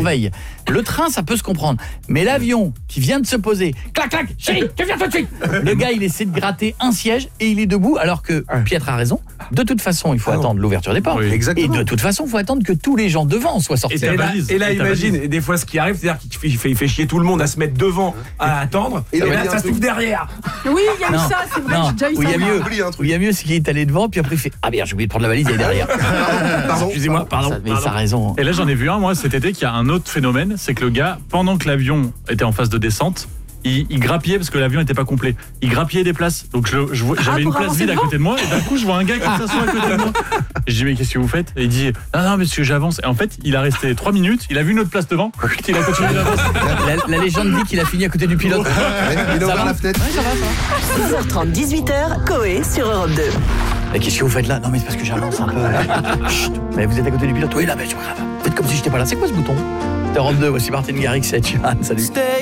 surveille. Le train, ça peut se comprendre. Mais l'avion qui vient de se poser, clac, clac, chérie, tu viens tout de suite. Le gars, il essaie de gratter un siège et il est debout alors que Pietre a raison. De toute façon, il faut attendre l'ouverture des portes. Oui. Exactement. Et de toute façon, il faut attendre que tous les gens devant soient sortis. Et là, imagine, et des fois ce qui arrive, c'est-à-dire qu'il fait chier tout le monde à se mettre devant, à attendre, et là ça s'ouvre derrière. Oui, il y a eu ça, c'est vrai, j'ai déjà eu où il y a ça. mieux, Oublie un truc. où il y a mieux, c'est qu'il est allé devant, puis après il fait ah merde, j'ai oublié de prendre la valise, elle est derrière. Pardon. Excusez-moi, pardon. Mais ça a raison. Et là, j'en ai vu un, moi, cet été, qui a un autre phénomène, c'est que le gars, pendant que l'avion était en phase de descente, il grappillait parce que l'avion n'était pas complet. Il grappillait des places. Donc j'avais une pour place avancer vide à devant côté de moi et d'un coup je vois un gars qui s'assoit à côté de moi. Et je dis mais qu'est-ce que vous faites? Et il dit non monsieur j'avance. Et en fait il a resté 3 minutes, il a vu une autre place devant, il a continué d'avancer. La légende dit qu'il a fini à côté du pilote. Il a ouvert la fenêtre. 16h30, 18h, Coé sur Europe 2. Mais qu'est-ce que vous faites là? Non mais c'est parce que j'avance un peu. Chut. Mais vous êtes à côté du pilote? Oui là mais c'est pas grave. Faites comme si j'étais pas là. C'est quoi ce bouton? C'est Europe 2, voici Martin Garrix et Ed Sheeran. Salut.